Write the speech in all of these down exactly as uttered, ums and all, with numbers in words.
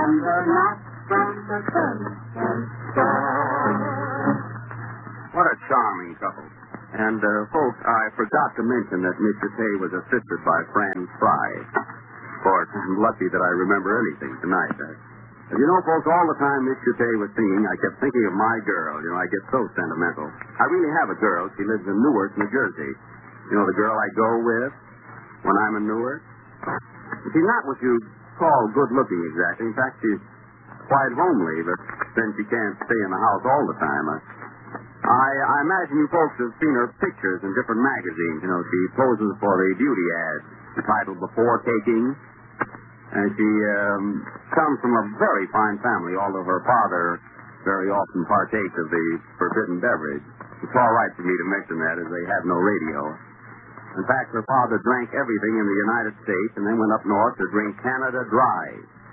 and the knock from the sunset star. What a charming couple. And, uh, folks, I forgot to mention that Mister Tay was assisted by Fran Fry. Of course, I'm lucky that I remember anything tonight. Uh, you know, folks, all the time Mister Tay was singing, I kept thinking of my girl. You know, I get so sentimental. I really have a girl. She lives in Newark, New Jersey. You know, the girl I go with when I'm in Newark? She's not what you call good-looking exactly. In fact, she's quite homely, but then she can't stay in the house all the time. I, I, I imagine you folks have seen her pictures in different magazines. You know, she poses for the beauty ads entitled Before Taking. And she um, comes from a very fine family, although her father very often partakes of the forbidden beverage. It's all right for me to mention that, as they have no radio. In fact, her father drank everything in the United States and then went up north to drink Canada Dry.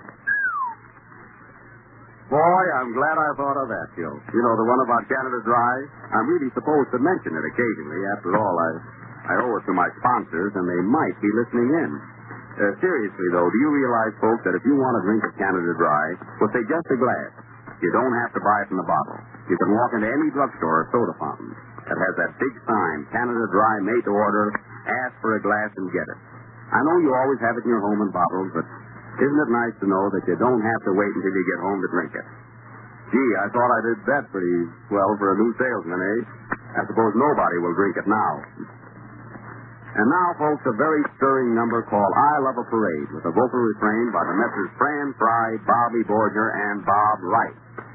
Boy, I'm glad I thought of that, Joe. You know, the one about Canada Dry? I'm really supposed to mention it occasionally. After all, I, I owe it to my sponsors, and they might be listening in. Uh, seriously, though, do you realize, folks, that if you want a drink of Canada Dry, well, say just a glass, you don't have to buy it from the bottle. You can walk into any drugstore or soda fountain that has that big sign, Canada Dry, made to order, ask for a glass and get it. I know you always have it in your home in bottles, but isn't it nice to know that you don't have to wait until you get home to drink it? Gee, I thought I did that pretty well for a new salesman, eh? I suppose nobody will drink it now. And now, folks, a very stirring number called I Love a Parade with a vocal refrain by the Messrs. Fran Fry, Bobby Borger, and Bob Wright.